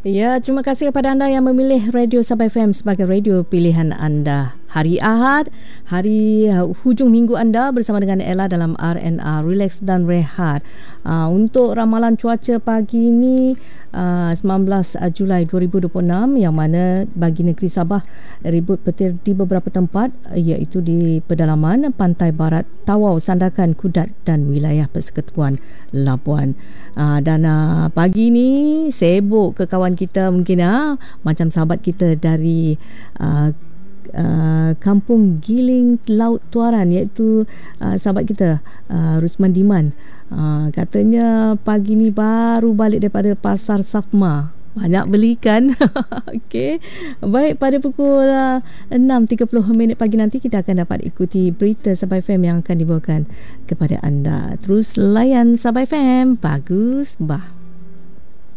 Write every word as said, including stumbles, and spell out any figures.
Ya, terima kasih kepada anda yang memilih Radio Sabah F M sebagai radio pilihan anda. Hari Ahad, hari uh, hujung minggu anda bersama dengan Ella dalam R and R, Relax dan Rehat. Uh, untuk ramalan cuaca pagi ini, uh, sembilan belas Julai dua ribu dua puluh enam, yang mana bagi negeri Sabah ribut petir di beberapa tempat, iaitu di pedalaman pantai barat Tawau, Sandakan, Kudat dan wilayah Persekutuan Labuan. Uh, dan uh, pagi ini sibuk ke kawan kita mungkin ah macam sahabat kita dari uh, uh, Kampung Giling Laut Tuaran, iaitu uh, sahabat kita uh, Rusman Diman. Uh, katanya pagi ni baru balik daripada pasar Safma. Banyak beli ikan. Okey. Baik, pada pukul uh, enam tiga puluh minit pagi nanti kita akan dapat ikuti berita Sabah F M yang akan dibawakan kepada anda. Terus layan Sabah F M. Bagus, bah.